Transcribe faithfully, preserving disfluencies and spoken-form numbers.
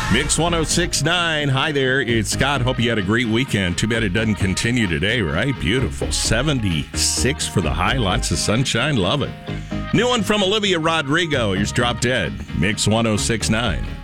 Mix one oh six point nine. Hi there, it's Scott. Hope you had a great weekend. Too bad it doesn't continue today, right? Beautiful. seventy-six for the high. Lots of sunshine. Love it. New one from Olivia Rodrigo. Here's Drop Dead. Mix one oh six point nine.